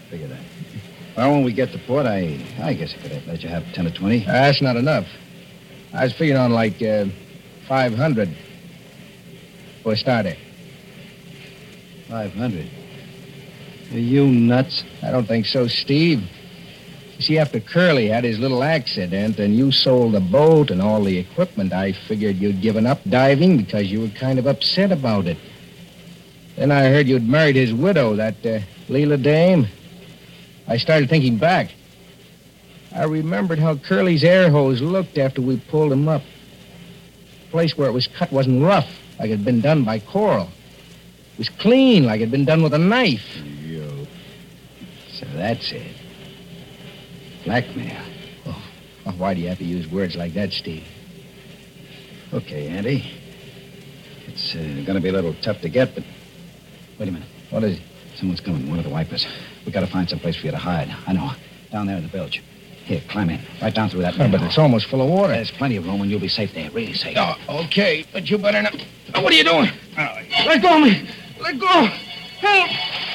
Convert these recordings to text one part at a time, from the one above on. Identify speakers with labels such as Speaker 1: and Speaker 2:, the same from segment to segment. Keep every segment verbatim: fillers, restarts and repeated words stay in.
Speaker 1: Figure that. Well, when we get to port, I I guess I could have let you have ten or twenty.
Speaker 2: Uh, that's not enough. I was figuring on like uh, five hundred for a starter.
Speaker 1: five hundred? Are you nuts?
Speaker 2: I don't think so, Steve. You see, after Curly had his little accident and you sold the boat and all the equipment, I figured you'd given up diving because you were kind of upset about it. Then I heard you'd married his widow, that uh, Leela dame. I started thinking back. I remembered how Curly's air hose looked after we pulled him up. The place where it was cut wasn't rough, like it had been done by Coral. It was clean, like it had been done with a knife.
Speaker 1: You. So that's it. Blackmail.
Speaker 2: Oh, well, why do you have to use words like that, Steve?
Speaker 1: Okay, Andy. It's uh, going to be a little tough to get, but... Wait a minute.
Speaker 2: What is it?
Speaker 1: Someone's coming, one of the wipers. We got to find some place for you to hide. I know. Down there in the bilge. Here, climb in. Right down through that
Speaker 2: Oh, but
Speaker 1: manhole.
Speaker 2: it's almost full of water.
Speaker 1: There's plenty of room, and you'll be safe there. Really safe.
Speaker 2: Oh, okay, but you better not... Oh, what are you doing? Oh, let go of me! Let go! Help!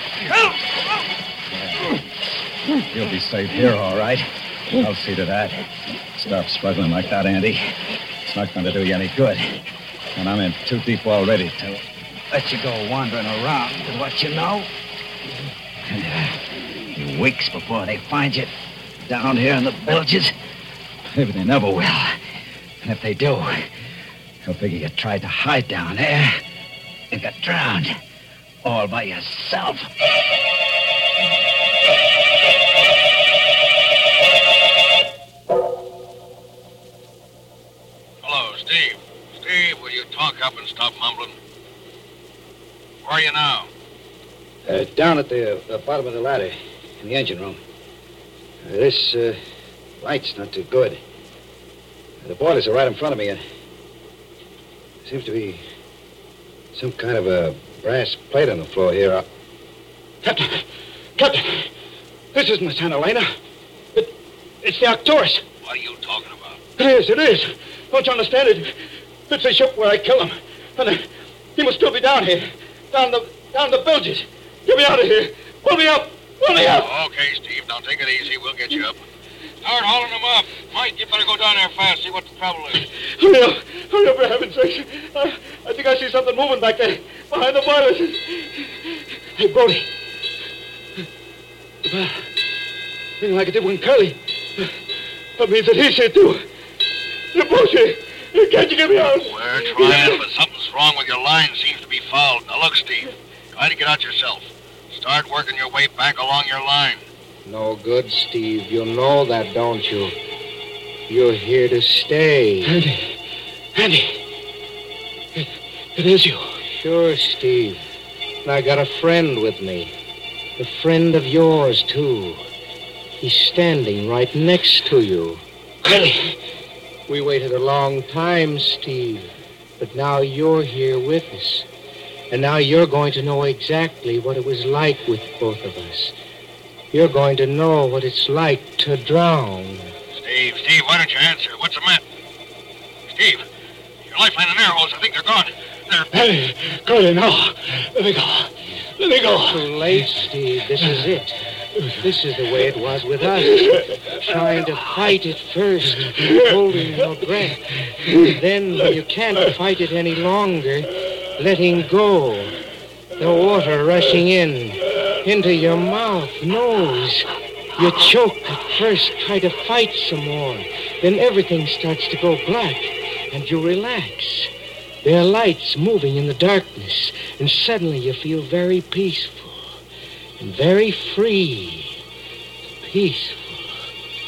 Speaker 2: Help!
Speaker 1: You'll be safe here, all right. I'll see to that. Stop struggling like that, Andy. It's not going to do you any good. And I'm in too deep already to let you go wandering around with what you know. And, uh, weeks before they find you down here in the bilges. Maybe they never will. And if they do, they'll figure you tried to hide down there and got drowned all by yourself.
Speaker 3: Hello, Steve. Steve, will you talk up and stop mumbling? Where are you now?
Speaker 1: Uh, down at the, uh, the bottom of the ladder in the engine room. Uh, this uh, light's not too good. Uh, the boilers are right in front of me, and seems to be some kind of a brass plate on the floor here. Uh,
Speaker 4: Captain! Captain! This isn't the Santa Elena. It, it's the Arcturus.
Speaker 3: What are you talking about?
Speaker 4: It is, it is. Don't you understand it? It's the ship where I killed him. And uh, he must still be down here. Down the down the bilges. Get me out of here. Pull me up. Pull me up.
Speaker 3: Okay, Steve. Now take it easy. We'll get you up. Start hauling them up. Mike, you better go down there fast, see what the trouble is.
Speaker 4: Hurry up. Hurry up, for heaven's sake. I, I think I see something moving back there. Behind the boilers. Hey, Brody. The bell. Ringing like it did when Curly. That means that he's here, too. The bullshit. Can't you get me out?
Speaker 3: We're trying, but something's wrong with your line. Seems to be fouled. Now look, Steve. Try to get out yourself. Start working your way back along your line.
Speaker 5: No good, Steve. You know that, don't you? You're here to stay.
Speaker 4: Andy. Andy. It, it is you.
Speaker 5: Sure, Steve. And I got a friend with me. A friend of yours, too. He's standing right next to you.
Speaker 4: Curly.
Speaker 5: We waited a long time, Steve. But now you're here with us. And now you're going to know exactly what it was like with both of us. You're going to know what it's like to drown.
Speaker 3: Steve, Steve, why don't you answer? What's the matter? Steve, your lifeline and air hose, I think they're gone. They're...
Speaker 4: Hey, Curly, no. Let me go. Let me go.
Speaker 5: Too late, Steve. This is it. This is the way it was with us. Trying to fight it first, holding your breath. Then, when you can't fight it any longer, letting go. The water rushing in, into your mouth, nose. You choke at first, try to fight some more. Then everything starts to go black, and you relax. There are lights moving in the darkness, and suddenly you feel very peaceful and very free. Peaceful.